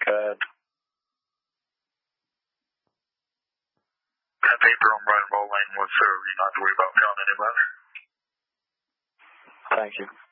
pad. That paper on Bright and Ball Lane was so you don't have to worry about feeling any less. Thank you.